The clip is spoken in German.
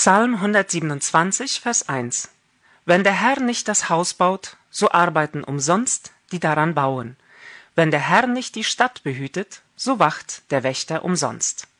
Psalm 127, Vers 1: Wenn der Herr nicht das Haus baut, so arbeiten umsonst, die daran bauen. Wenn der Herr nicht die Stadt behütet, so wacht der Wächter umsonst.